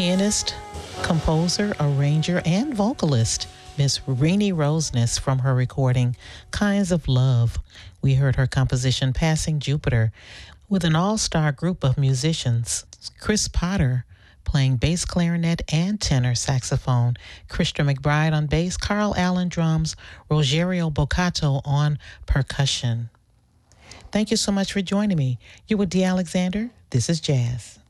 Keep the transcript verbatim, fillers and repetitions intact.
pianist, composer, arranger, and vocalist, Miss Renee Roseness, from her recording Kinds of Love. We heard her composition Passing Jupiter with an all-star group of musicians. Chris Potter playing bass clarinet and tenor saxophone, Christian McBride on bass, Carl Allen drums, Rogerio Boccato on percussion. Thank you so much for joining me. You're with Dee Alexander. This is Jazz.